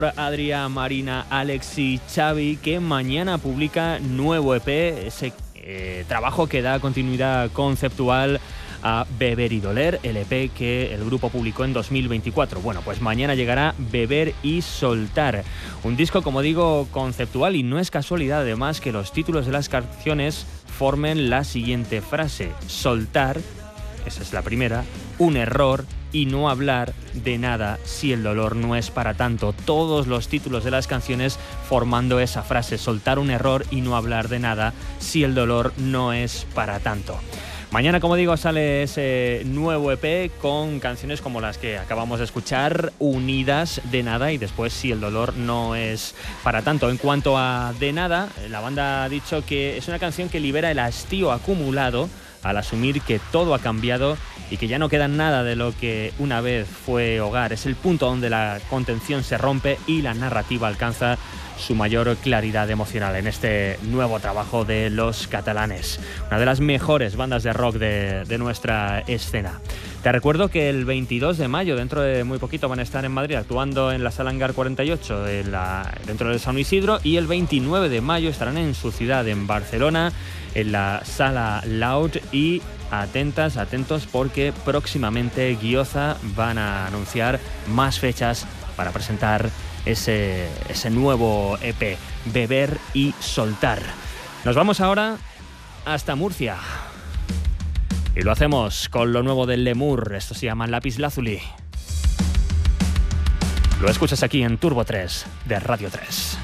Adrián, Marina, Alex y Xavi, que mañana publica nuevo EP, ese trabajo que da continuidad conceptual a Beber y Doler, el EP que el grupo publicó en 2024. Bueno, pues mañana llegará Beber y Soltar, un disco, como digo, conceptual, y no es casualidad además que los títulos de las canciones formen la siguiente frase: soltar, esa es la primera, un error, y no hablar de nada si el dolor no es para tanto. Todos los títulos de las canciones formando esa frase: soltar un error y no hablar de nada si el dolor no es para tanto. Mañana, como digo, sale ese nuevo EP con canciones como las que acabamos de escuchar, Unidas, De Nada, y después Si el dolor no es para tanto. En cuanto a De Nada, la banda ha dicho que es una canción que libera el hastío acumulado al asumir que todo ha cambiado y que ya no queda nada de lo que una vez fue hogar. Es el punto donde la contención se rompe y la narrativa alcanza su mayor claridad emocional en este nuevo trabajo de los catalanes, una de las mejores bandas de rock de nuestra escena. Te recuerdo que el 22 de mayo, dentro de muy poquito, van a estar en Madrid actuando en la Sala Hangar 48 dentro del San Isidro, y el 29 de mayo estarán en su ciudad, en Barcelona, en la Sala Loud. Y atentos, porque próximamente Guioza van a anunciar más fechas para presentar ese nuevo EP, Beber y Soltar. Nos vamos ahora hasta Murcia y lo hacemos con lo nuevo del Lemur. Esto se llama Lapislázuli. Lo escuchas aquí en Turbo 3 de Radio 3.